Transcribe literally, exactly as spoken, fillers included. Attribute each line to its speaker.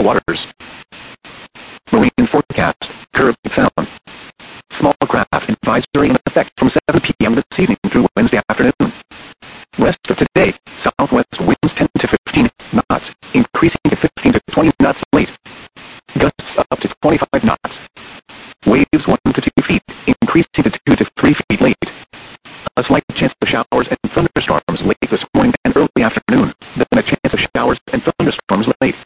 Speaker 1: waters. Marine forecast, currently found. Small craft advisory in effect from seven p m this evening through Wednesday afternoon. Rest of today, southwest winds ten to fifteen knots, increasing to fifteen to twenty knots late. Gusts up to twenty-five knots. Waves one to two feet, increasing to two to three feet late. A slight chance of showers and thunderstorms late this morning and early afternoon, then a chance of showers and thunderstorms late.